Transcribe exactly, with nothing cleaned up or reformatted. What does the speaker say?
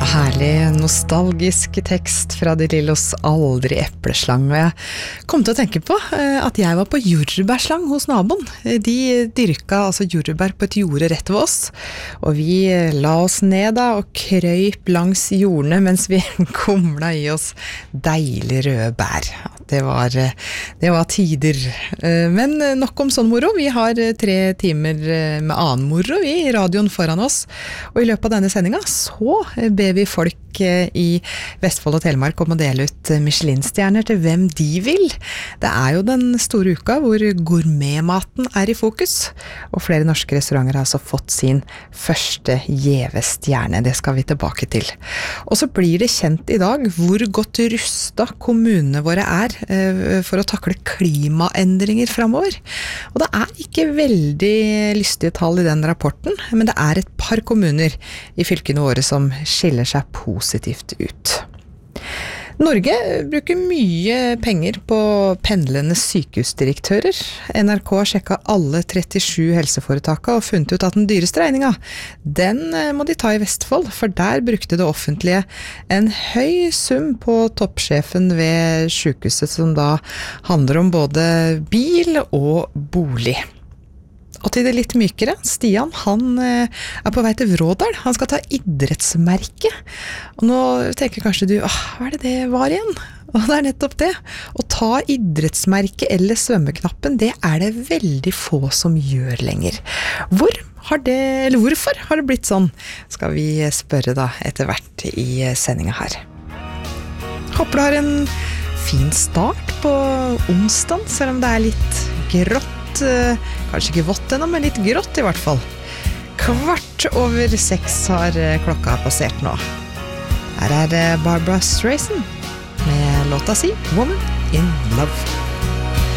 Herlig, nostalgisk tekst fra De Lillos Aldri epleslang, og jeg kom til å tenke på at jeg var på jordbærslang hos naboen. De dyrka altså jordbær på et jorde rett ved oss, og vi la oss ned da og krøyp langs jordene mens vi kumla i oss deilig røde bær. Det var, det var tider. Men nok om sånn moro. Vi har tre timer med annen moro i radioen foran oss, og i løpet av denne sendinga så ber vi folk i Vestfold og Telemark om å dele ut Michelin-stjerner til hvem de vil. Det er jo den store uka hvor gourmetmaten er i fokus, og flere norske restauranter har altså fått sin første gjeve stjerne. Det skal vi tilbake til. Og så blir det kjent i dag hvor godt rustet kommunene våre er for å takle klimaendringer fremover. Og det er ikke veldig lystige tall i den rapporten, men det er et par kommuner i fylkene våre som skiller seg positivt ut. Norge bruker mye penger på pendlende sykehusdirektører. N R K har sjekket alle trettisju helseforetakene og funnet ut at den dyreste regninga, den må de ta i Vestfold, for der brukte det offentlige en høy sum på toppsjefen ved sykehuset, som da handler om både bil og bolig. Og til det litt mykere, Stian, han er på vei til Vrådal. Han skal ta idrettsmerke. Og nå tenker kanskje du, ah, hva er det det var igjen? Og det er nettopp det. Å ta idrettsmerke eller svømmeknappen, det er det veldig få som gjør lenger. Hvor har det, eller hvorfor har det blitt sånn? Skal vi spørre da etter hvert i sendinga her. Håper du har en fin start på onsdag, selv om det er litt grått. Kanskje ikke vått ennå, men litt grått i hvert fall. Kvart over seks har klokka passert nå. Her er Barbra Streisand med låta si Woman in Love.